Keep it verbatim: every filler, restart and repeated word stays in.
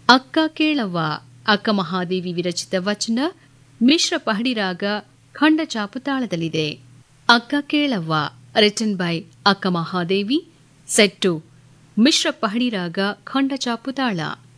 ಅಕ್ಕ ಕೇಳವ್ವ ಅಕ್ಕ ಮಹಾದೇವಿ ವಿರಚಿತ ವಚನ ಮಿಶ್ರ ಪಹಡಿ ರಾಗ ಖಂಡ ಚಾಪು ತಾಳದಲ್ಲಿದೆ. ಅಕ್ಕ ಕೇಳವ್ವ ರಿಟನ್ ಬೈ ಅಕ್ಕ ಮಹಾದೇವಿ, ಸೆಟ್ಟು ಮಿಶ್ರ ಪಹಡಿ ರಾಗ ಖಂಡ ಚಾಪು ತಾಳ.